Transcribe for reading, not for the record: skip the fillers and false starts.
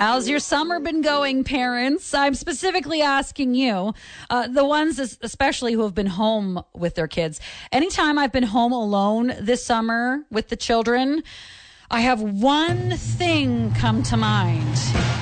How's your summer been going, parents? I'm specifically asking you, the ones especially who have been home with their kids. Anytime I've been home alone this summer with the children, I have one thing come to mind.